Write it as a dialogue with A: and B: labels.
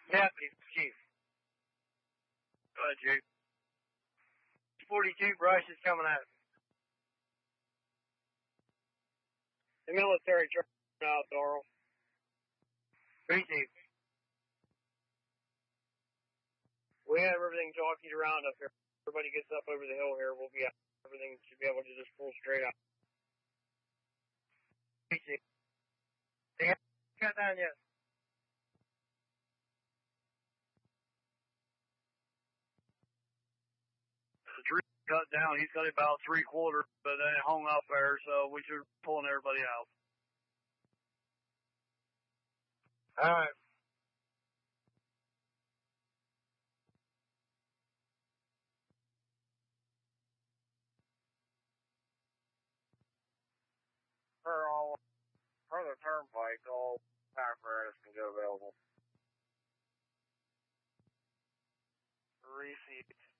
A: Deputy Chief. Go ahead, Chief. 42 brush is coming out. The military truck out, Doral. Chief. We have everything jockeyed around up here. Everybody gets up over the hill here. We'll be out. Everything should be able to just pull straight out. Chief. They haven't cut down yet. The tree cut down. He's got about 3/4, but then it hung up there, so we should be pulling everybody out. All right. Per the turnpike, all apparatus can go available. Receipt.